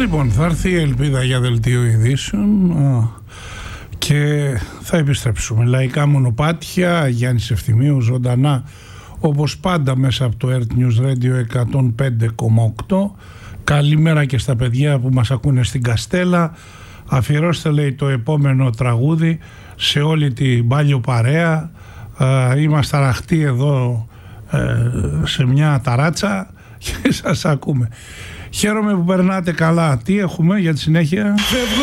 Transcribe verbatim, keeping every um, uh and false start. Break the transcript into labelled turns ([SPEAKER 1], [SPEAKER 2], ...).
[SPEAKER 1] Λοιπόν, θα έρθει η ελπίδα για δελτίο ειδήσεων και θα επιστρέψουμε. Λαϊκά μονοπάτια, Γιάννης Ευθυμίου, ζωντανά όπως πάντα μέσα από το Earth News Radio εκατόν πέντε κόμμα οκτώ. Καλημέρα και στα παιδιά που μας ακούνε στην Καστέλα. Αφιερώστε, λέει, το επόμενο τραγούδι σε όλη την Μπάλιο παρέα. Είμαστε αραχτοί εδώ σε μια ταράτσα και σας ακούμε. Χαίρομαι που περνάτε καλά. Τι έχουμε για τη συνέχεια?